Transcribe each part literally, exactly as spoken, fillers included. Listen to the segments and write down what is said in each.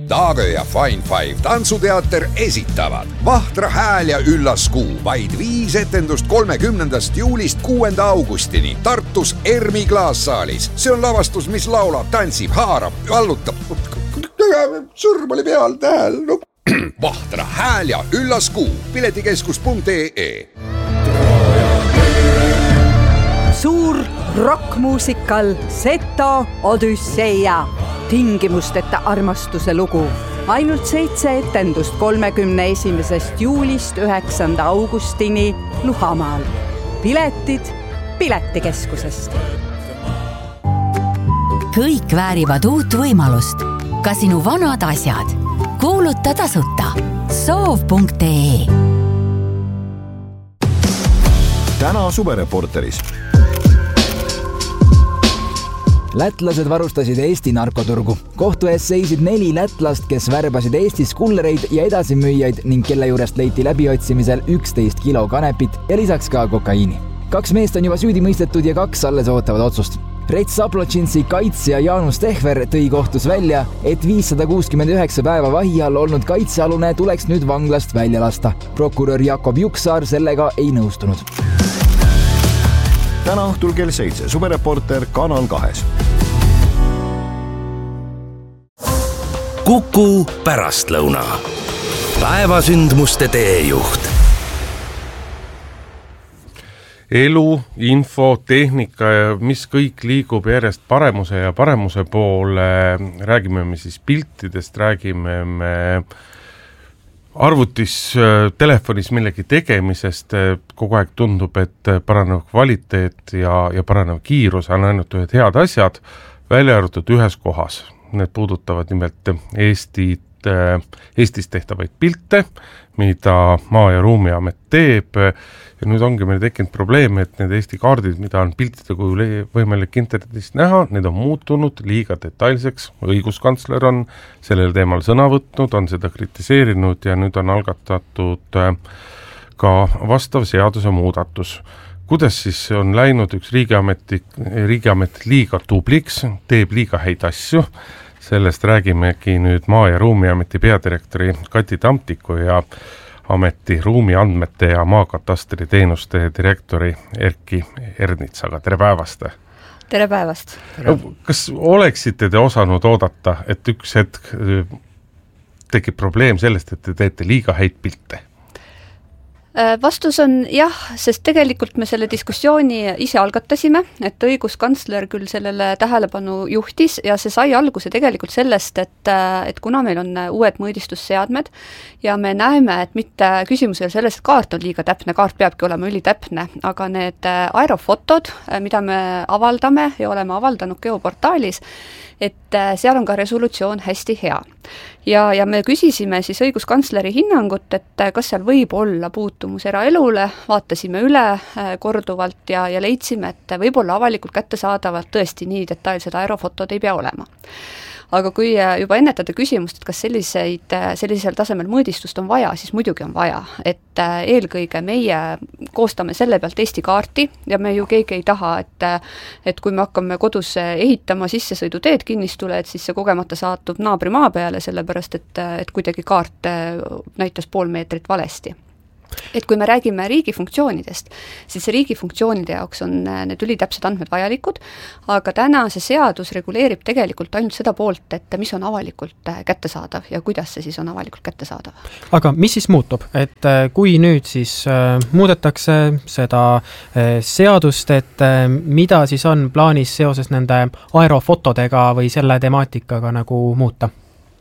Taagö ja Fine Five tantsuteater esitavad Vahtra hääl ja üllas kuu. Vaid viis etendust kolmekümnendast juulist kuuenda augustini Tartus Ermi klaassaalis. See on lavastus, mis laulab, tantsib, haarab, vallutab. Sõrm oli peal tähel. No. Vahtra hääl ja üllas kuu. Piletikeskus punkt ee. Suur rockmuusikal Seto Odüsseia. Tingimusteta armastuse lugu. Ainult seitse etendust kolmekümne esimesest juulist üheksanda augustini Luhamaal. Piletid Piletikeskusest. Kõik väärivad uut võimalust. Ka sinu vanad asjad. Kuuluta tasuta. soov punkt ee. Täna Suvereporteris. Lätlased varustasid Eesti narkoturgu. Kohtu ees seisid neli lätlast, kes värbasid Eestis kullereid ja edasimüüjaid ning kelle juurest leiti läbiotsimisel üksteist kilo kanepit ja lisaks ka kokaiini. Kaks meest on juba süüdi mõistetud ja kaks alles ootavad otsust. Rets Saplotšinsi kaitsja Jaanus Tehver tõi kohtus välja, et viissada kuuskümmend üheksa päeva vahi all olnud kaitsealune tuleks nüüd vanglast välja lasta. Prokurör Jakob Juksaar sellega ei nõustunud. Täna õhtul kell seitse Suvereporter Kanal kahes. Kuku pärastlõuna. Päevasündmuste teejuht. Elu, info, tehnika ja mis kõik liigub järjest paremuse ja paremuse poole. Räägime me siis piltidest, räägime me arvutis, telefonis millegi tegemisest. Kogu aeg tundub, et paranev kvaliteet ja, ja paranev kiirus on ainult ühed head asjad, välja arvatud ühes kohas. Need puudutavad nimelt Eestit, Eestis tehtavaid pilte, mida Maa- ja Ruumiamet teeb. Ja nüüd ongi meil tekkinud probleem, et need Eesti kaardid, mida on piltide kujul võimalik internetist näha, need on muutunud liiga detailseks. Õiguskantsler on sellel teemal sõna võtnud, on seda kritiseerinud ja nüüd on algatatud ka vastav seaduse muudatus. Kuidas siis on läinud üks riigiameti, riigiamet liiga tubliks, teeb liiga häid asju? Sellest räägimegi nüüd Maa- ja Ruumiameti peadirektori Kati Tamtiku ja ameti ruumiandmete ja maakatastri teenuste direktori Erki Ernitsaga. Tere päevast! Tere päevast! Kas oleksite te osanud oodata, et üks hetk tekib probleem sellest, et te teete liiga häid pilte? Vastus on jah, sest tegelikult me selle diskussiooni ise algatasime, et õiguskantsler küll sellele tähelepanu juhtis ja see sai alguse tegelikult sellest, et, et kuna meil on uued mõõdistusseadmed ja me näeme, et mitte küsimus ei ole selles, et kaart on liiga täpne, kaart peabki olema ülitäpne, aga need aerofotod, mida me avaldame ja oleme avaldanud geoportaalis, et seal on ka resolutsioon hästi hea. Ja, ja me küsisime siis õiguskantsleri hinnangut, et kas seal võib olla puutumus eraelule, vaatasime üle korduvalt ja, ja leidsime, et võib-olla avalikult kättesaadavalt tõesti nii detailsed aerofotod ei pea olema. Aga kui juba ennetada küsimust, et kas selliseid, sellisel tasemel mõõdistust on vaja, siis muidugi on vaja, et eelkõige meie koostame selle pealt Eesti kaarti ja me ju keegi ei taha, et, et kui me hakkame kodus ehitama sissesõiduteed kinnistule, et siis see kogemata saatub naabri maa peale, sellepärast et, et kuidagi kaart näitas pool meetrit valesti. Et kui me räägime riigi funktsioonidest, siis riigi funktsioonide jaoks on need ülitäpsed andmed vajalikud, aga täna see seadus reguleerib tegelikult ainult seda poolt, et mis on avalikult kättesaadav ja kuidas see siis on avalikult kättesaadav. Aga mis siis muutub? Et kui nüüd siis muudetakse seda seadust, et mida siis on plaanis seoses nende aerofotodega või selle temaatikaga nagu muuta?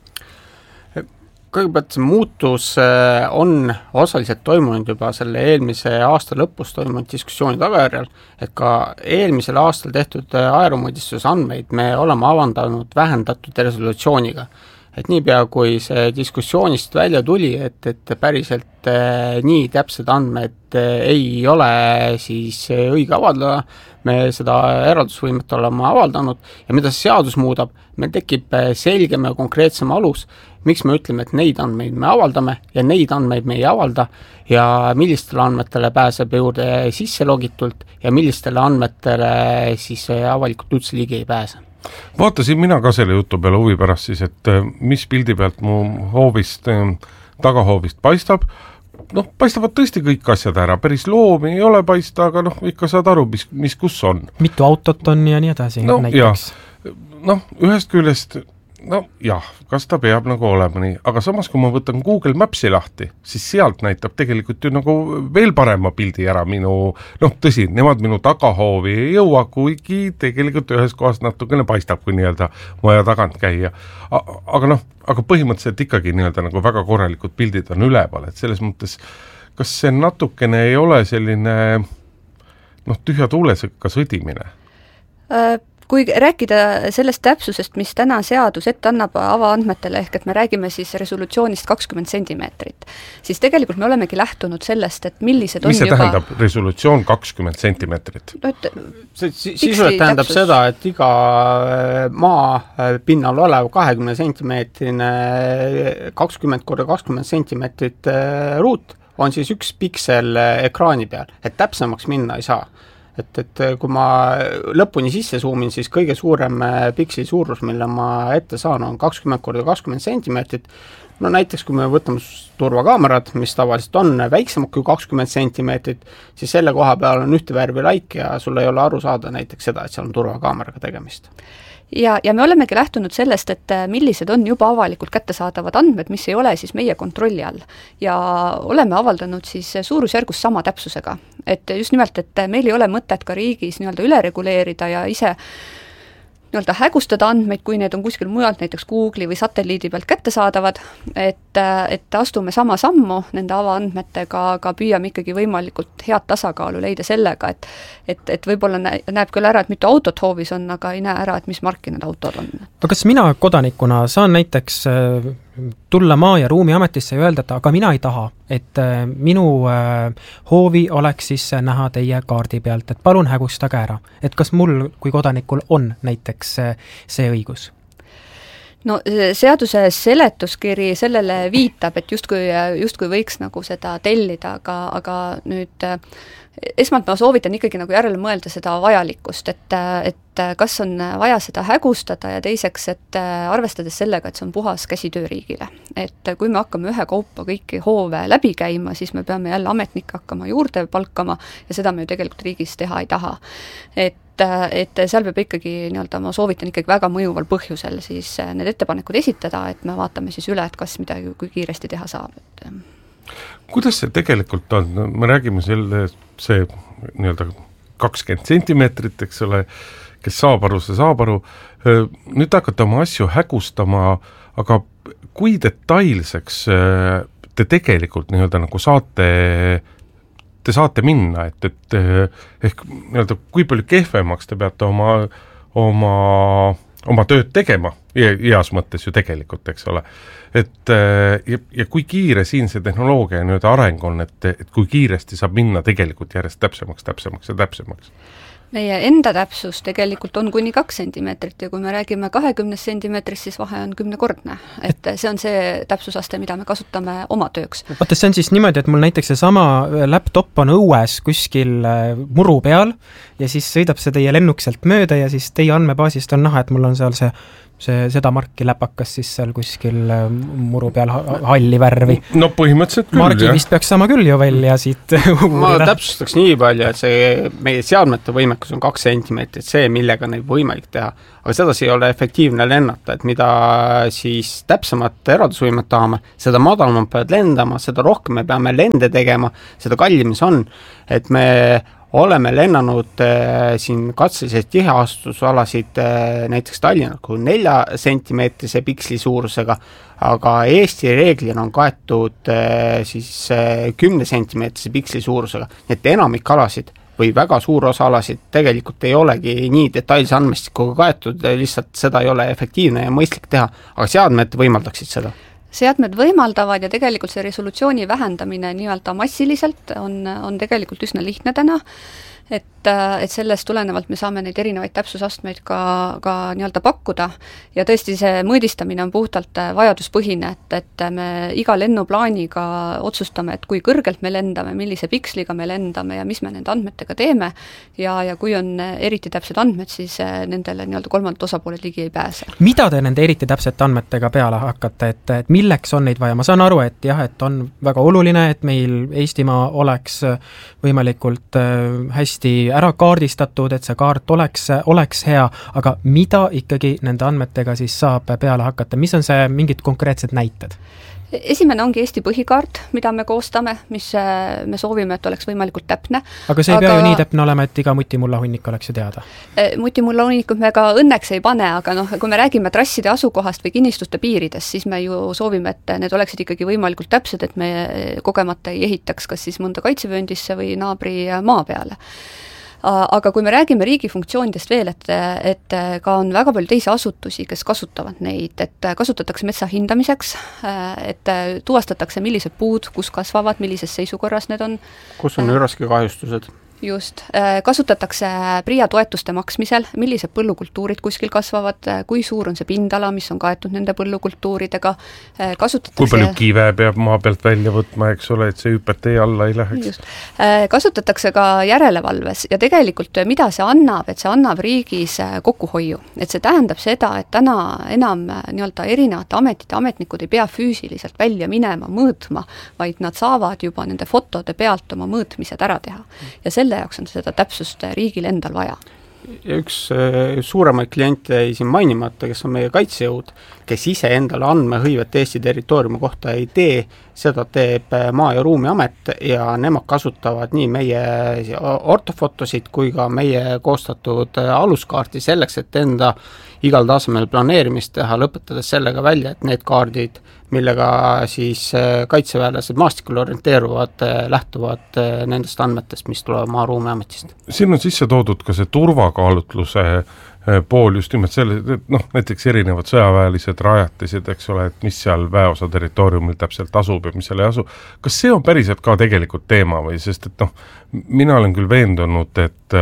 Kõigepealt see muutus on osaliselt toimunud juba selle eelmise aasta lõpus toimunud diskussiooni tagajärjel, et ka eelmisel aastal tehtud aeromõõdistuse andmeid me oleme avaldanud vähendatud resolutsiooniga. Et niipea, kui see diskussioonist välja tuli, et, et päriselt nii täpsed andmed ei ole siis õige avaldada, me seda eraldusvõimet oleme avaldanud ja mida see seadus muudab, meil tekib selgem ja konkreetsem alus, miks me ütleme, et neid andmeid me avaldame ja neid andmeid me ei avalda ja millistele andmetele pääseb juurde sisse logitult ja millistele andmetele siis avalikult üldse ligi ei pääse. Vaatasin mina ka selle jutu peale huvi pärast siis, et mis pildi pealt mu hoovist, tagahoovist paistab. Noh, paistavad tõesti kõik asjad ära, päris loomi ei ole paista, aga noh, ikka saad aru, mis, mis kus on. Mitu autot on ja nii edasi no, näiteks. Noh, ühest küljest no jah, kas ta peab nagu olema nii, aga samas kui ma võtan Google Mapsi lahti, siis sealt näitab tegelikult ju nagu veel parema pildi ära minu, noh tõsi, nemad minu tagahoovi ei jõua, kuigi tegelikult ühes kohas natukene paistab, kui nii-öelda vaja tagant käia. Aga noh, aga põhimõtteliselt ikkagi nii-öelda nagu väga korralikud pildid on üleval, et selles mõttes, kas see natukene ei ole selline noh, tühja tuulesega sõdimine? Äh. Kui rääkida sellest täpsusest, mis täna seadus ette annab avaandmetele, ehk et me räägime siis resolutsioonist kakskümmend sentimeetrit, siis tegelikult me olemegi lähtunud sellest, et millised on mis see juba... tähendab, resolutsioon kakskümmend sentimeetrit? No, et... see sisuliselt tähendab täpsus. Seda, et iga maa pinnal olev kahekümne sentimeetrine kakskümmend korda kakskümmend sentimeetrit ruut on siis üks piksel ekraani peal, et täpsemaks minna ei saa. Et, et kui ma lõpuni sisse zoomin, siis kõige suurem piksli suurus, mille ma ette saan, on kakskümmend korda kakskümmend sentimeetrit. No näiteks, kui me võtame turvakaamerad, mis tavaliselt on väiksemad kui kakskümmend sentimeetrit, siis selle koha peal on ühte värvi laik ja sul ei ole aru saada näiteks seda, et seal on turvakaameraga tegemist. Ja, ja me olemegi lähtunud sellest, et millised on juba avalikult kättesaadavad andmed, mis ei ole siis meie kontrolli all. Ja oleme avaldanud siis suurusjärgus sama täpsusega. Et just nimelt, et meil ei ole mõtet ka riigis nii-öelda üle reguleerida ja ise nii-öelda hägustada andmeid, kui need on kuskil mujalt, näiteks Google'i või satelliidi pealt kättesaadavad, et, et astume sama sammu nende avaandmetega, aga püüame ikkagi võimalikult head tasakaalu leida sellega, et, et, et võib-olla näeb küll ära, et mitu autot hoovis on, aga ei näe ära, et mis marki need autod on. Aga kas mina kodanikuna saan näiteks tulla maa- ja ruumiametisse ja öelda, et aga mina ei taha, et minu hoovi oleks siis näha teie kaardi pealt, et palun hägustage ära. Et kas mul kui kodanikul on näiteks see õigus? No seaduse seletuskiri sellele viitab, et justkui, justkui võiks nagu seda tellida, aga, aga nüüd esmalt ma soovitan ikkagi nagu järele mõelda seda vajalikkust, et, et kas on vaja seda hägustada ja teiseks, et arvestades sellega, et see on puhas käsitöö riigile. Et kui me hakkame ühe kaupa kõiki hoove läbi käima, siis me peame jälle ametnikke hakkama juurde palkama ja seda me ju tegelikult riigis teha ei taha. Et et seal peab ikkagi nii-öelda, ma soovitan ikkagi väga mõjuval põhjusel siis need ettepanekud esitada, et me vaatame siis üle, et kas midagi, kui kiiresti teha saab. Et... Kuidas see tegelikult on? Me räägime selle, see nii-öelda kakskümmend sentimeetrit, eks ole, kes saab aru, see saab aru. Nüüd hakata oma asju hägustama, aga kui detailseks te tegelikult nii-öelda nagu saate te saate minna, et, et ehk nii-öelda, kui palju kehvemaks te peate oma, oma, oma tööd tegema, heas mõttes ju tegelikult, eks ole. Et ja, ja kui kiire siin see tehnoloogia nii-öelda areng on, et, et kui kiiresti saab minna tegelikult järjest täpsemaks, täpsemaks ja täpsemaks? Meie enda täpsus tegelikult on kuni kaks sentimeetrit ja kui me räägime kahekümnest sentimeetrist, siis vahe on kümnekordne. Et see on see täpsusaste, mida me kasutame oma tööks. Vaata, see on siis niimoodi, et mul näiteks see sama laptop on õues kuskil muru peal ja siis sõidab see teie lennukselt mööda ja siis teie andmebaasist on näha, et mul on seal see see, seda marki läpakas siis seal kuskil muru peal halli värvi. No põhimõtteliselt küll, Margi jah. Vist peaks sama küll ju välja siit ma täpsustaks nii palju, et see meie seadmete võimekus on kaks sentimeetrit, see, millega neid võimalik teha. Aga sedasi ei ole efektiivne lennata, et mida siis täpsemat eraldusvõimet tahame, seda madalamad peavad lendama, seda rohkem me peame lende tegema, seda kallimis on, et me oleme lennanud äh, siin katseliselt tiheastusalasid äh, näiteks Tallinna kui nelja sentimeetrise piksli suurusega, aga Eesti reeglina on kaetud äh, siis äh, kümne sentimeetrise piksli suurusega, nii et enamik alasid või väga suur osa alasid tegelikult ei olegi nii detailse andmestikuga kaetud, lihtsalt seda ei ole efektiivne ja mõistlik teha, aga seadmed võimaldaksid seda. Seadmed võimaldavad ja tegelikult see resolutsiooni vähendamine nii-öelda massiliselt on, on tegelikult üsna lihtne täna, et, et sellest tulenevalt me saame neid erinevaid täpsusastmeid ka, ka nii-öelda pakkuda ja tõesti see mõõdistamine on puhtalt vajaduspõhine, et, et me iga lennuplaaniga otsustame, et kui kõrgelt me lendame, millise piksliga me lendame ja mis me nende andmetega teeme ja, ja kui on eriti täpsed andmed, siis nendele nii-öelda kolmandad osapooled ligi ei pääse. Mida te nende eriti täpsete andmetega peale hakkate, et, et milleks on neid vaja? Ma saan aru, et jah, et on väga oluline, et meil Eestimaa oleks võimalikult hästi ära kaardistatud, et see kaart oleks, oleks hea, aga mida ikkagi nende andmetega siis saab peale hakata? Mis on see mingid konkreetsed näited? Esimene ongi Eesti põhikaart, mida me koostame, mis me soovime, et oleks võimalikult täpne. Aga see ei aga... pea ju nii täpne olema, et iga mutimullahunnik oleks ju teada. Mutimullahunnikut me ka õnneks ei pane, aga noh, kui me räägime trasside asukohast või kinnistuste piiridest, siis me ju soovime, et need oleksid ikkagi võimalikult täpsed, et me kogemata ei ehitaks kas siis mõnda kaitsevööndisse või naabri maa peale. Aga kui me räägime riigi funktsioonidest veel, et, et ka on väga palju teisi asutusi, kes kasutavad neid, et kasutatakse metsa hindamiseks, et tuvastatakse, millised puud, kus kasvavad, millises seisukorras need on. Kus on üraskikahjustused? Just, kasutatakse PRIA toetuste maksmisel, millised põllukultuurid kuskil kasvavad, kui suur on see pindala, mis on kaetud nende põllukultuuridega, kasutatakse... Kui palju kive peab maa pealt välja võtma, eks ole, et see hüpetee alla ei läheks? Just. Kasutatakse ka järelevalves ja tegelikult mida see annab, et see annab riigis kokkuhoiu. Et see tähendab seda, et täna enam nii-öelda erinevate ametite ametnikud ei pea füüsiliselt välja minema, mõõtma, vaid nad saavad juba nende fotode pealt oma mõõtmised ära teha. Ja selle jaoks on seda täpsust riigil endal vaja. Ja üks suuremaid kliente jäi siin mainimata, kes on meie kaitsejõud, kes ise endale andmehõivet Eesti territooriumi kohta ei tee, seda teeb Maa- ja Ruumiamet ja nemad kasutavad nii meie ortofotosid kui ka meie koostatud aluskaarti selleks, et enda igal tasemel planeerimist teha, lõpetades sellega välja, et need kaardid, millega siis kaitseväelased maastikul orienteeruvad, lähtuvad nendest andmetest, mis tulevad Maa-Ruumiametist. Siin on sisse toodud ka see turvakaalutluse pool just nimelt selle, noh, näiteks erinevad sõjaväelised rajatised, eks ole, et mis seal väeosa territooriumil täpselt asub ja mis seal ei asu. Kas see on päriselt ka tegelikult teema või, sest et noh, mina olen küll veendunud, et,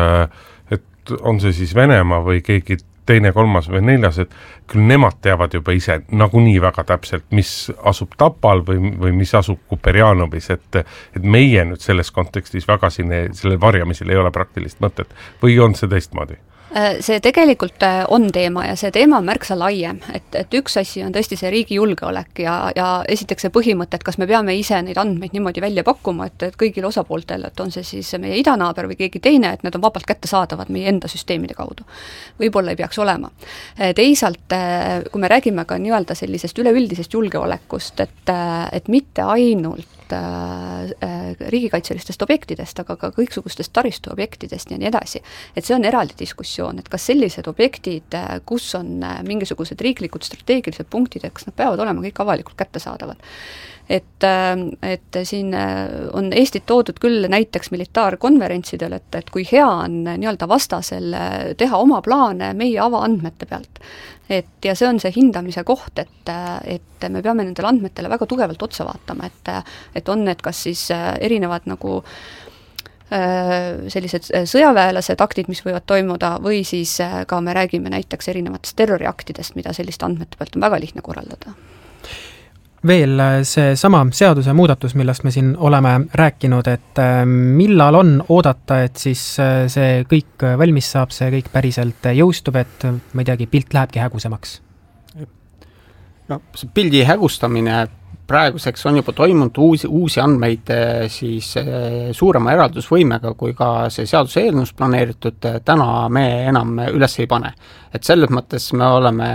et on see siis Venemaa või keegi teine, kolmas või neljas, et küll nemad teavad juba ise nagunii väga täpselt, mis asub Tapal või, või mis asub Kuperjanovis, et, et meie nüüd selles kontekstis väga siin selle varjamisel ei ole praktilist mõtet või on see teistmoodi? See tegelikult on teema ja see teema on märksa laiem, et, et üks asi on tõesti see riigi julgeolek ja, ja esiteks see põhimõte, et kas me peame ise neid andmeid niimoodi välja pakkuma, et, et kõigil osapooltel, et on see siis meie idanaaber või keegi teine, et need on vabalt kätte saadavad meie enda süsteemide kaudu. Võib-olla ei peaks olema. Teisalt, kui me räägime ka nii-öelda sellisest üleüldisest julgeolekust, et, et mitte ainult riigikaitselistest objektidest, aga ka kõiksugustest taristuobjektidest ja nii edasi. Et see on eraldi diskussioon, et kas sellised objektid, kus on mingisugused riiklikud strateegilised punktid, kas nad peavad olema kõik avalikult kättesaadavad. Et, et siin on Eestit toodud küll näiteks militaarkonverentsidel, et, et kui hea on nii-öelda vastasel teha oma plaane meie avaandmete pealt. Et, ja see on see hindamise koht, et, et me peame nendele andmetele väga tugevalt otsa vaatama, et, et on need kas siis erinevad nagu sellised sõjaväelased aktid, mis võivad toimuda, või siis ka me räägime näiteks erinevatest terroriaktidest, mida selliste andmete pealt on väga lihtne korraldada. Veel see sama seaduse muudatus, millest me siin oleme rääkinud, et millal on oodata, et siis see kõik valmis saab, see kõik päriselt jõustub, et ma ei teagi, pilt lähebki hägusemaks? No, see pildi hägustamine praeguseks on juba toimunud uusi, uusi andmeid siis suurema eraldusvõimega, kui ka see seaduse eelnõus planeeritud, täna me enam üles ei pane. Et selles mõttes me oleme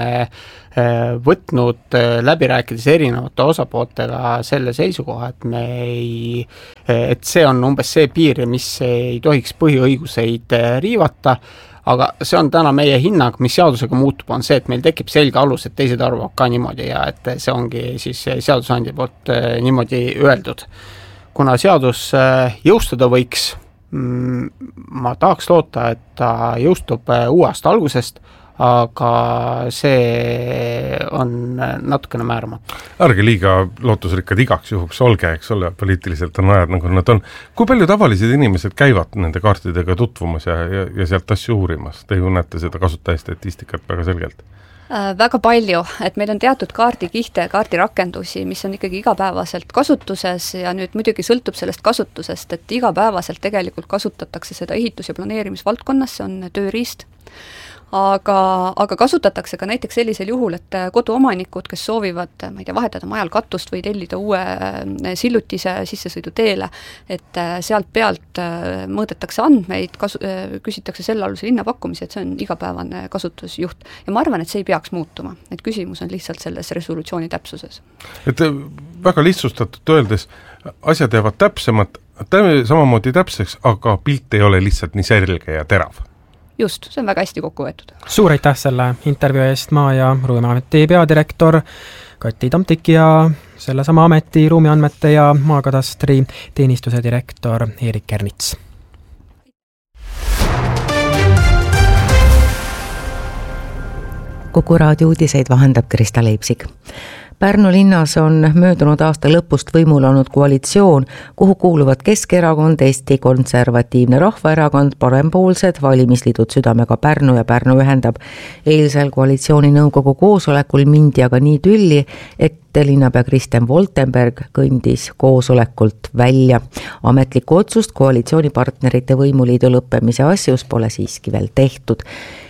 võtnud läbi rääkides erinevate osapooltega selle seisukoha, et me ei, et see on umbes see piir, mis ei tohiks põhiõiguseid riivata, aga see on täna meie hinnang, mis seadusega muutub, on see, et meil tekib selge alus, et teised arvavad ka niimoodi ja et see ongi siis seadusandja poolt niimoodi öeldud. Kuna seadus jõustuda võiks, ma tahaks loota, et ta jõustub uue aasta algusest, aga see on natukene määramatu. Ärge liiga lootusrikkad igaks juhuks olge, eks ole, poliitiliselt on ajad nagu nad on. Kui palju tavalised inimesed käivad nende kaartidega tutvumas ja, ja, ja sealt asju uurimas? Te ju näete seda kasutajastatistikat väga selgelt. Väga palju, et meil on teatud kaardikihte ja kaardirakendusi, mis on ikkagi igapäevaselt kasutuses ja nüüd muidugi sõltub sellest kasutusest, et igapäevaselt tegelikult kasutatakse seda ehitus- ja planeerimisvaldkonnas, see on tööriist, aga, aga kasutatakse ka näiteks sellisel juhul, et koduomanikud, kes soovivad, ma ei tea, vahetada majal katust või tellida uue sillutise sissesõidu teele, et sealt pealt mõõdetakse andmeid, kasu, küsitakse selle alusel hinnapakkumisi, et see on igapäevane kasutusjuht. Ja ma arvan, et see ei peaks muutuma, et küsimus on lihtsalt selles resolutsiooni täpsuses. Et väga lihtsustatud öeldes, asjad jäävad täpsemad, samamoodi täpseks, aga pilt ei ole lihtsalt nii selge ja terav. Just, see on väga hästi kokku võetud. Suur aitäh selle intervjuu eest, Maa- ja Ruumiameti peadirektor Kati Tamtik ja selle sama ameti ruumiandmete ja maakadastri teenistuse direktor Erik Kernits. Kuku raadio uudiseid vahendab Krista Leipsik. Pärnu linnas on möödunud aasta lõpust võimul olnud koalitsioon, kuhu kuuluvad Keskerakond, Eesti Konservatiivne Rahvaerakond, Parempoolsed, valimisliidud Südamega Pärnu ja Pärnu ühendab. Eilsel koalitsiooni nõukogu koosolekul mindi aga nii tülli, et linnapea Kristen Woltenberg kõndis koosolekult välja. Ametlikku otsust koalitsioonipartnerite võimuliidu lõppemise asjus pole siiski veel tehtud.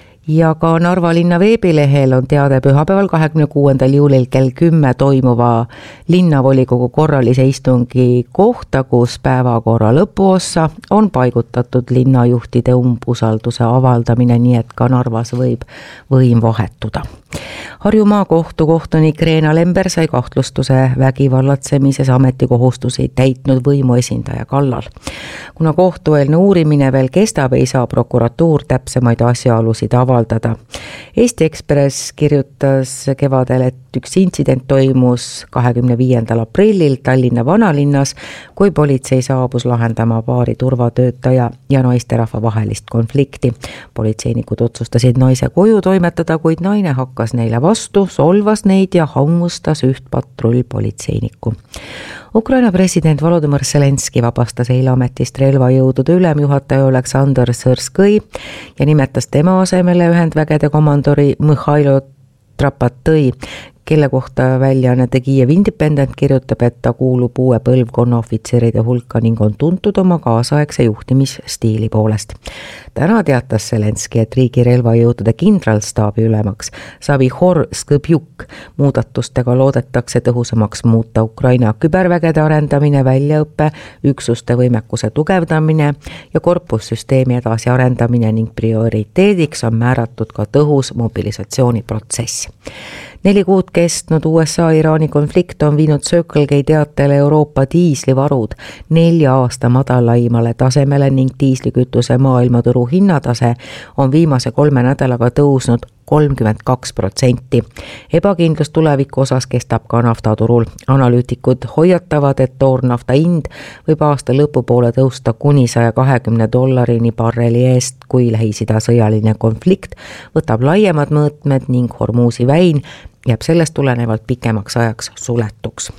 Ja ka Narva linna veebilehel on teade pühapäeval kahekümne kuuendal juulil kell kümme toimuva linnavolikogu korralise istungi kohta, kus päevakorra lõpuossa on paigutatud linnajuhtide umbusalduse avaldamine, nii et ka Narvas võib võim vahetuda. Harju maakohtu kohtunik Reena Lember sai kahtlustuse vägivallatsemises ametikohustusi täitnud võimu esindaja kallal. Kuna kohtueelne uurimine veel kestab, ei saa prokuratuur täpsemaid asjaolusid avaldada. Eesti Ekspress kirjutas kevadel, et üks intsident toimus kahekümne viiendal aprillil Tallinna vanalinnas, kui politsei saabus lahendama paari turvatöötaja ja naisterahva vahelist konflikti. Politseinikud otsustasid naise koju toimetada, kuid naine hakkas neile vastu, solvas neid ja hammustas üht patrullpolitseinikku. Ukraina president Volodymyr Zelenski vabastas eile ametist relvajõudude ülemjuhataja Oleksandr Sõrskõi ja nimetas tema asemele ühendvägede komandori Mihhailo Trapatõi, kelle kohta väljaanne The Kiev Independent kirjutab, et ta kuulub uue põlvkonna ohvitseride hulka ning on tuntud oma kaasaegse juhtimisstiili poolest. Täna teatas Zelenski, et riigi relvajõudude kindralstaabi ülemaks Savihor Skõbjuk. Muudatustega loodetakse tõhusamaks muuta Ukraina kübervägede arendamine, väljaõppe, üksuste võimekuse tugevdamine ja korpussüsteemi edasi arendamine ning prioriteediks on määratud ka tõhus mobilisatsiooniprotsess. Neli kuud kestnud U S A-Iraani konflikt on viinud Circle K teatele Euroopa diislivarud nelja aasta madalaimale tasemele ning diislikütuse maailmaturu hinnatase on viimase kolme nädalaga tõusnud kolmkümmend kaks protsenti. Ebakindlus tuleviku osas kestab ka naftaturul. Analüütikud hoiatavad, et toornafta hind võib aasta lõpupoole tõusta kuni saja kahekümne dollarini barreli eest, kui Lähis-Ida sõjaline konflikt võtab laiemad mõõtmed ning Hormuzi väin jääb sellest tulenevalt pikemaks ajaks suletuks.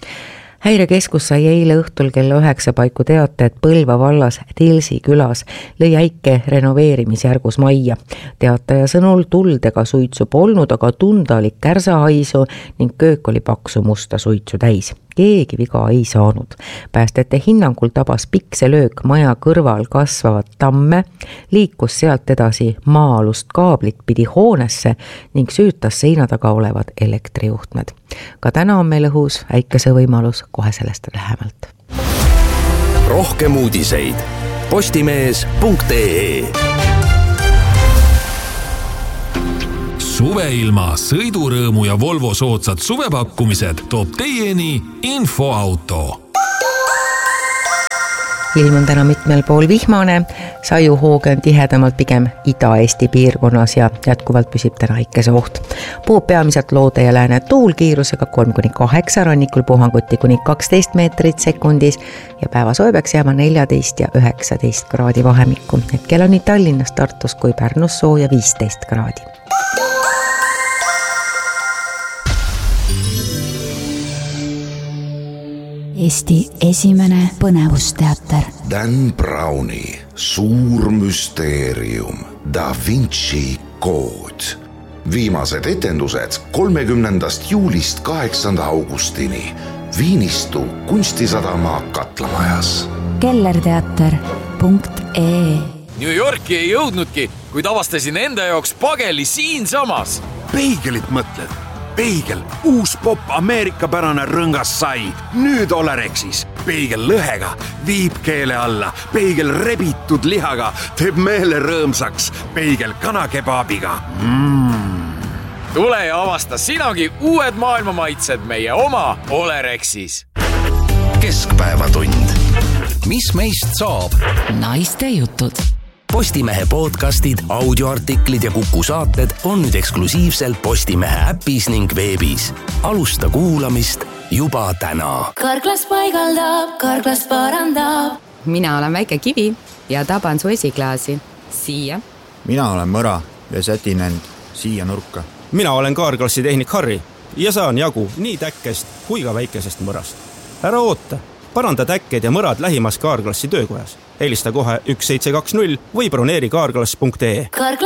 Häirekeskus sai eile õhtul kella üheksa paiku teate, et Põlva vallas Tilsi külas lõi äike renoveerimisjärgus majja. Teataja sõnul tuld ega suitsu polnud, aga tunda oli kärsahaisu ning köök oli paksu musta suitsu täis. Keegi viga ei saanud. Päästjate hinnangul tabas pikse löök maja kõrval kasvavat tamme, liikus sealt edasi maa-alust kaablit pidi hoonesse ning süütas seina taga olevad elektrijuhtmed. Ka täna on meil õhus äikese võimalus, kohe sellest lähemalt. Rohkem uudiseid postimees punkt ee. Suveilma, sõidurõõmu ja Volvo soodsad suvepakkumised toob teieni Infoauto. ilm on täna mitmel pool vihmane, saiuhooge on tihedamalt pigem Ida-Eesti piirkonnas ja jätkuvalt püsib täna ikkese oht. Puhub peamiselt loode ja lääne tuul kiirusega kolm kuni kaheksa, rannikul puhanguti kuni kaksteist meetrit sekundis ja päevasoe peaks jääma neljateist ja üheksateist kraadi vahemikku. Hetkel on nii Tallinnas, Tartus kui Pärnus sooja viisteist kraadi. Eesti esimene põnevusteater. Dan Browni Suur müsteerium, Da Vinci kood. Viimased etendused kolmekümnendast juulist kaheksanda augustini Viinistu kunstisadama Katlamajas. kellerteater punkt ee. New Yorki ei jõudnudki, kuid avastasin enda jaoks pageli siinsamas. Peigelit mõtled? Peigel, uus pop ameerikapärane rõngas sai, nüüd Olerexis. Peigel lõhega, viib keele alla, peigel rebitud lihaga, teeb meele rõõmsaks, peigel kanakebaabiga. Mm. Tule ja avasta sinagi uued maailmamaitsed meie oma Olerexis. Keskpäevatund. Mis meist saab? Naiste jutud. Postimehe podcastid, audioartiklid ja Kuku saated on nüüd eksklusiivselt Postimehe äpis ning veebis. Alusta kuulamist juba täna. Karklas paigaldab, karklas parandab. Mina olen väike kivi ja taban su esiklaasi. Siia. Mina olen mõra ja sätin end siia nurka. Mina olen kaarklassi tehnik Harri ja saan jagu nii täkkest kui ka väikesest mõrast. Ära oota, paranda täkked ja mõrad lähimas kaarklassi töökojas. Helista kohe üks seitse kaks null või broneeri kaarklass punkt ee.